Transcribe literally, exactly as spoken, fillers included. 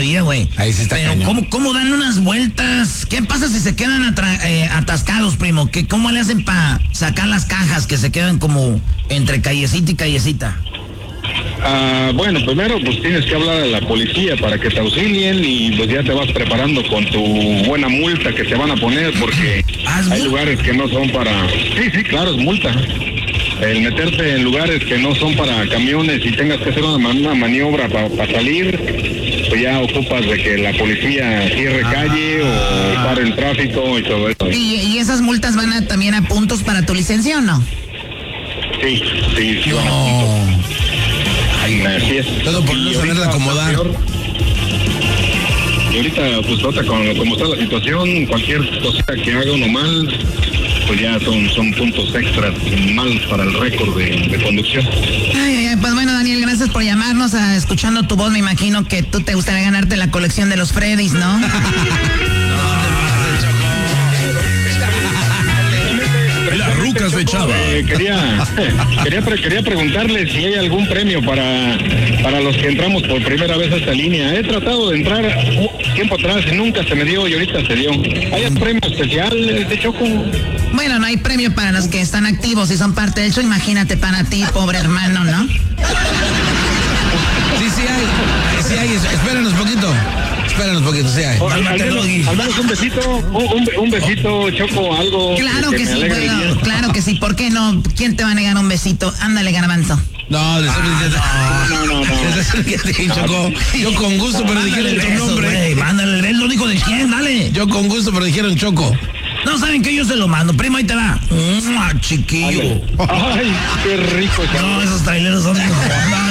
todavía, güey. Ahí sí está. Pero ¿cómo, ¿cómo dan unas vueltas? ¿Qué pasa si se quedan atra- eh, atascados, primo? ¿Qué, ¿Cómo le hacen para sacar las cajas que se quedan como entre callecita y callecita? Ah, bueno, primero pues tienes que hablar a la policía para que te auxilien y pues ya te vas preparando con tu buena multa que te van a poner porque hay lugares que no son para... Sí, sí, claro, es multa. El meterte en lugares que no son para camiones y tengas que hacer una, man- una maniobra para pa salir, pues ya ocupas de que la policía cierre calle o pare el tráfico y todo eso. ¿Y, y esas multas van a, también a puntos para tu licencia o no? Sí, sí, sí. No. Van a puntos. Así es. Todo por no Y saberla ahorita acomodar. está peor. Y ahorita, pues, ahorita con como está la situación, cualquier cosita que haga uno mal, pues ya son, son puntos extras mal para el récord de, de conducción. Ay, ay, ay, pues bueno, Daniel, gracias por llamarnos. A, escuchando tu voz, me imagino que tú te gustaría ganarte la colección de los Freddys, ¿no? Las rucas de Chava. Eh, quería, quería, pre- quería preguntarle si hay algún premio para, para los que entramos por primera vez a esta línea. He tratado de entrar uh, tiempo atrás y nunca se me dio y ahorita se dio. ¿Hay un premio especial de Choco? Bueno, no hay premio para los que están activos y son parte del show. Imagínate para ti, pobre hermano, ¿no? Sí, sí hay. Sí hay. Espéranos poquito. Espéranos poquito, sí hay. O, al, al menos, al menos un besito, un, un, un besito, Choco, algo. Claro que, me sí, alegre el bueno, día. claro que sí. ¿Por qué no? ¿Quién te va a negar un besito? Ándale, garbanzo. No, desde Ah, no, no, no. Chocó. Yo con gusto, pero dijeron tu nombre. Mándale el beso, lo dijo de quién, dale. Yo con gusto, pero dijeron Choco. No, ¿saben qué? Yo se lo mando. Primo, ahí te va. ¡Mua, chiquillo! Ay, qué rico. No, esos traileros son... No,